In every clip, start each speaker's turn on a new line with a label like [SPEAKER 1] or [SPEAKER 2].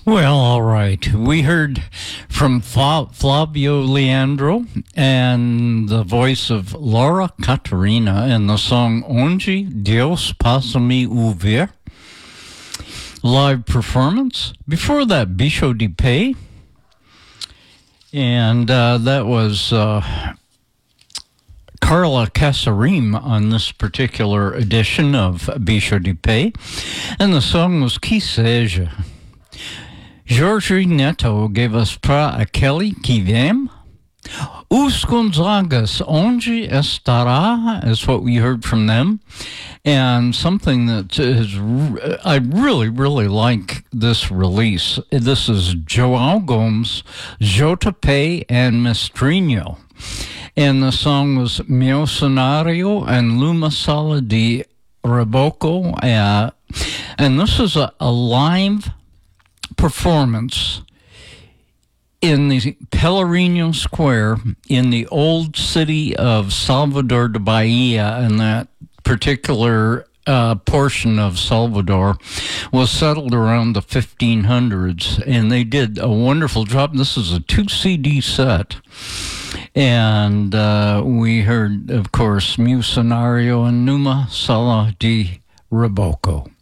[SPEAKER 1] Well, all right. We heard from Flavio Leandro and the voice of Laura Catarina in the song Onde Deus Passa-me o Ver. Live performance. Before that, Bicho de Pé. And that was Carla Casarim on this particular edition of Bicho de Pé. And the song was Que Seja. Jorge Neto gave us Pra Aquele que Vem. Os Gonzagas, Onde Estará, is what we heard from them. And something that is, I really, really like this release. This is João Gomes, JP, and Mestrinho. And the song was Meu Cenário and Luma Sala de Reboco. And this is a live performance in the Pelourinho Square in the old city of Salvador de Bahia, and that particular portion of Salvador was settled around the 1500s, and they did a wonderful job. This is a 2 CD set, and we heard, of course, Meu Cenário and Numa Sala de Reboco.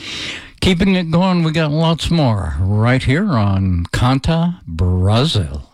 [SPEAKER 1] Keeping it going, we got lots more right here on Canta Brazil.